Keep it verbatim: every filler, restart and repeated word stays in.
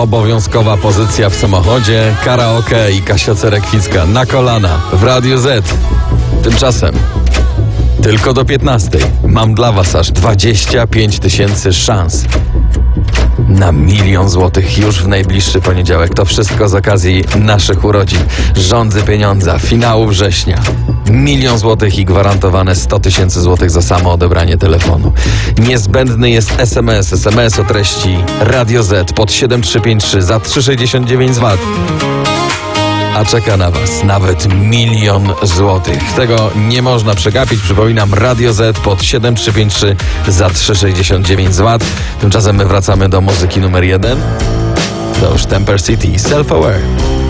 Obowiązkowa pozycja w samochodzie, karaoke i Kasia Cerekwicka na kolana w Radiu Z. Tymczasem tylko do piętnastej mam dla was aż dwadzieścia pięć tysięcy szans na milion złotych już w najbliższy poniedziałek. To wszystko z okazji naszych urodzin. Rządzy pieniądza, finału września. Milion złotych i gwarantowane sto tysięcy złotych za samo odebranie telefonu. Niezbędny jest es em es. es em es o treści Radio Z pod siedem trzy pięć trzy za trzysta sześćdziesiąt dziewięć złotych. A czeka na was nawet milion złotych. Tego nie można przegapić. Przypominam, Radio Z pod siedem trzy pięć trzy za trzysta sześćdziesiąt dziewięć złotych. Tymczasem my wracamy do muzyki numer jeden. To już Temper City, Self Aware.